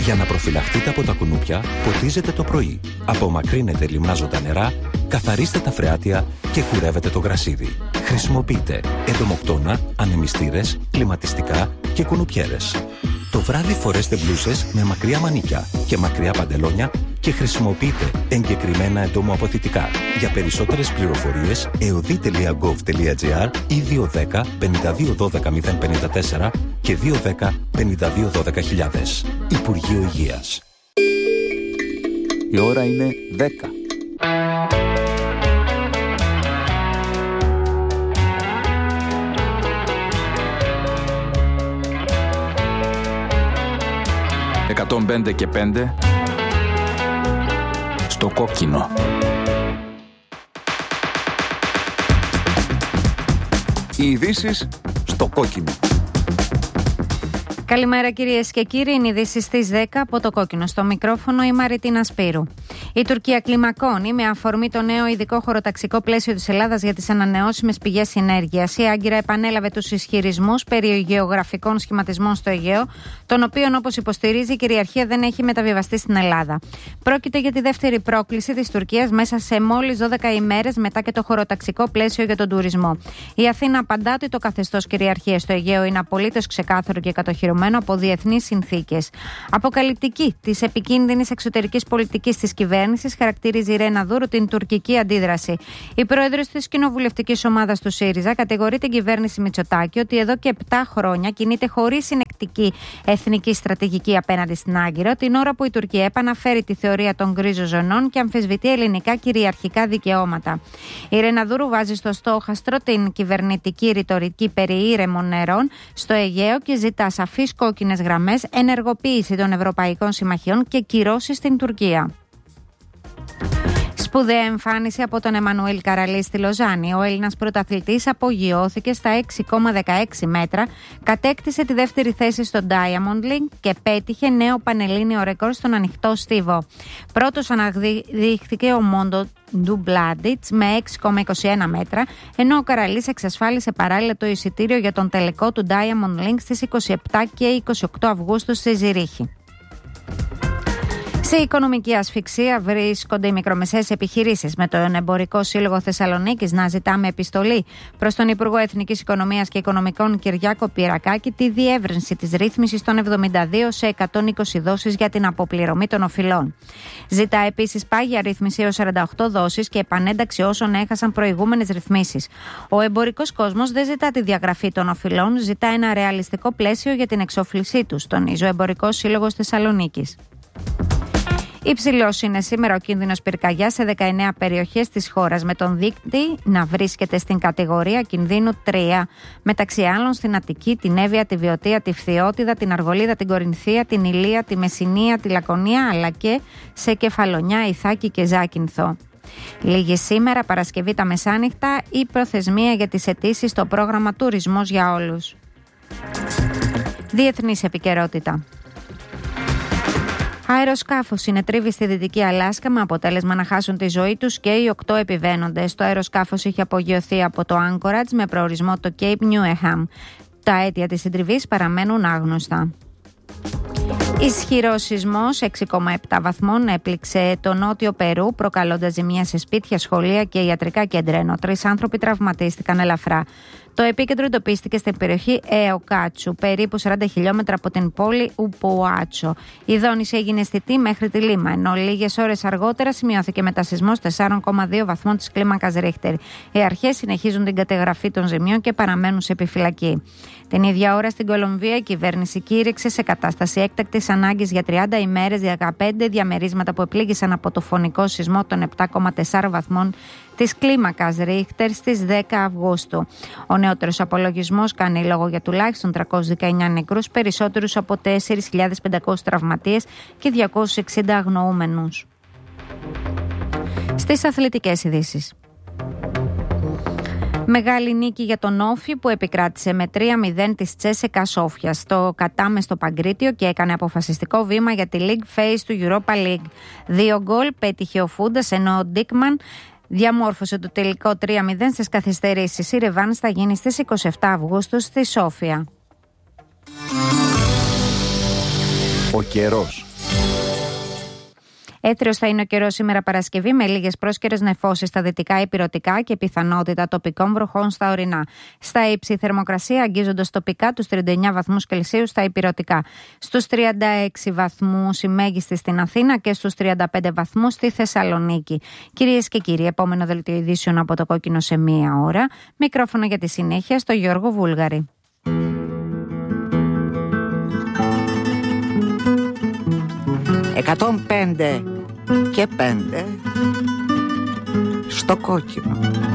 Για να προφυλαχτείτε από τα κουνούπια, ποτίζετε το πρωί. Απομακρύνετε λιμνάζοντα νερά, καθαρίστε τα φρεάτια και κουρεύετε το γρασίδι. Χρησιμοποιείτε εντομοκτώνα, ανεμιστήρες, κλιματιστικά και κουνουπιέρες. Το βράδυ φορέστε μπλούσες με μακριά μανίκια και μακριά παντελόνια και χρησιμοποιείτε εγκεκριμένα εντομοαποθητικά. Για περισσότερες πληροφορίες, eodi.gov.gr ή 210 52 12 054 και 210 52 12 Υπουργείο Υγείας. Η ώρα είναι 10. «105 και 5» στο κόκκινο. Οι ειδήσεις στο κόκκινο. Καλημέρα κυρίες και κύριοι, είναι ειδήσεις στις 10 από το κόκκινο. Στο μικρόφωνο η Μαριτίνα Σπύρου. Η Τουρκία κλιμακώνει με αφορμή το νέο ειδικό χωροταξικό πλαίσιο της Ελλάδας για τις ανανεώσιμες πηγές ενέργειας. Η Άγκυρα επανέλαβε τους ισχυρισμούς περί γεωγραφικών σχηματισμών στο Αιγαίο, των οποίων, όπως υποστηρίζει, η κυριαρχία δεν έχει μεταβιβαστεί στην Ελλάδα. Πρόκειται για τη δεύτερη πρόκληση της Τουρκίας μέσα σε μόλις 12 ημέρες μετά και το χωροταξικό πλαίσιο για τον τουρισμό. Η Αθήνα απαντά ότι το καθεστώς κυριαρχίας στο Αιγαίο είναι απολύτως ξεκάθαρο και κατοχυρωμένο από διεθνείς συνθήκες. Αποκαλυπτική της επικίνδυνης εξωτερικής πολιτικής της κυβέρνησης χαρακτηρίζει η Ρένα Δούρου την τουρκική αντίδραση. Η πρόεδρος της κοινοβουλευτικής ομάδας του ΣΥΡΙΖΑ κατηγορεί την κυβέρνηση Μητσοτάκη ότι εδώ και 7 χρόνια κινείται χωρίς συνεκτική εθνική στρατηγική απέναντι στην Άγκυρα, την ώρα που η Τουρκία επαναφέρει τη θεωρία των γκρίζων ζωνών και αμφισβητεί ελληνικά κυριαρχικά δικαιώματα. Η Ρένα Δούρου βάζει στο στόχαστρο την κυβερνητική ρητορική περί ήρεμων νερών στο Αιγαίο και ζητά σαφείς κόκκινες γραμμές, ενεργοποίηση των ευρωπαϊκών συμμαχιών και κυρώσεις στην Τουρκία. Σπουδαία εμφάνιση από τον Εμμανουήλ Καραλή στη Λοζάνη. Ο Έλληνας πρωταθλητής απογειώθηκε στα 6,16 μέτρα, κατέκτησε τη δεύτερη θέση στο Diamond League και πέτυχε νέο πανελλήνιο ρεκόρ στον ανοιχτό στίβο. Πρώτος αναδείχθηκε ο Μόντο Ντουμπλάντιτς με 6,21 μέτρα, ενώ ο Καραλής εξασφάλισε παράλληλα το εισιτήριο για τον τελικό του Diamond League στις 27 και 28 Αυγούστου στη Ζηρίχη. Σε οικονομική ασφυξία βρίσκονται οι μικρομεσαίες επιχειρήσεις, με τον Εμπορικό Σύλλογο Θεσσαλονίκης να ζητάμε επιστολή προς τον Υπουργό Εθνικής Οικονομίας και Οικονομικών Κυριάκο Πυρακάκη τη διεύρυνση της ρύθμισης των 72 σε 120 δόσεις για την αποπληρωμή των οφειλών. Ζητά επίσης πάγια ρύθμιση έως 48 δόσεις και επανένταξη όσων έχασαν προηγούμενες ρυθμίσεις. Ο εμπορικός κόσμος δεν ζητά τη διαγραφή των οφειλών, ζητά ένα ρεαλιστικό πλαίσιο για την εξόφλησή τους, τονίζει ο Εμπορικός Σύλλογος Θεσσαλονίκης. Υψηλός είναι σήμερα ο κίνδυνος πυρκαγιάς σε 19 περιοχές της χώρας, με τον δείκτη να βρίσκεται στην κατηγορία κινδύνου 3. Μεταξύ άλλων στην Αττική, την Εύβοια, τη Βιωτία, τη Φθιώτιδα, την Αργολίδα, την Κορινθία, την Ηλία, τη Μεσσηνία, τη Λακωνία, αλλά και σε Κεφαλονιά, Ιθάκη και Ζάκυνθο. Λίγη σήμερα, Παρασκευή τα μεσάνυχτα, η προθεσμία για τις αιτήσεις στο πρόγραμμα Τουρισμός για Όλους. Διεθνής επικαιρότητα. Αεροσκάφο συνετρίβει στη Δυτική Αλάσκα με αποτέλεσμα να χάσουν τη ζωή τους και οι 8 επιβαίνοντες. Το αεροσκάφος είχε απογειωθεί από το Anchorage με προορισμό το Cape Newham. Τα αίτια της συντριβής παραμένουν άγνωστα. Ισχυρός σεισμός 6,7 βαθμών έπληξε το νότιο Περού, προκαλώντας ζημία σε σπίτια, σχολεία και ιατρικά κέντρα, ενώ 3 άνθρωποι τραυματίστηκαν ελαφρά. Το επίκεντρο εντοπίστηκε στην περιοχή Εοκάτσου, περίπου 40 χιλιόμετρα από την πόλη Ουπουάτσο. Η δόνηση έγινε αισθητή μέχρι τη Λίμα, ενώ λίγες ώρες αργότερα σημειώθηκε μετασεισμός 4,2 βαθμών της κλίμακας Ρίχτερ. Οι αρχές συνεχίζουν την καταγραφή των ζημιών και παραμένουν σε επιφυλακή. Την ίδια ώρα στην Κολομβία η κυβέρνηση κήρυξε σε κατάσταση έκτακτης ανάγκης για 30 ημέρες 15 διαμερίσματα που επλήγησαν από το φωνικό σεισμό των 7,4 βαθμών της κλίμακας Ρίχτερ στις 10 Αυγούστου. Ο νεότερος απολογισμός κάνει λόγο για τουλάχιστον 319 νεκρούς, περισσότερους από 4.500 τραυματίες και 260 αγνοούμενους. Στις αθλητικές ειδήσεις. Μεγάλη νίκη για τον Όφη που επικράτησε με 3-0 της Τσέσεκα Σόφια στο Κατάμε στο Παγκρίτιο και έκανε αποφασιστικό βήμα για τη League Phase του Europa League. 2 γκολ πέτυχε ο Φούντας, ενώ ο Ντίκμαν διαμόρφωσε το τελικό 3-0 στις καθυστερήσεις. Η ρεβάνς θα γίνει στις 27 Αυγούστου στη Σόφια. Ο καιρός. Έθριος θα είναι ο καιρός σήμερα Παρασκευή, με λίγες πρόσκαιρες νεφώσεις στα δυτικά ηπειρωτικά και πιθανότητα τοπικών βροχών στα ορεινά. Στα ύψη θερμοκρασία αγγίζοντας τοπικά τους 39 βαθμούς Κελσίου στα ηπειρωτικά. Στους 36 βαθμούς η μέγιστη στην Αθήνα και στους 35 βαθμούς στη Θεσσαλονίκη. Κυρίες και κύριοι, επόμενο δελτίο ειδήσεων από το Κόκκινο σε μία ώρα. Μικρόφωνο για τη συνέχεια στο Γιώργο Βούλγαρη. «105 και 5 στο Κόκκινο».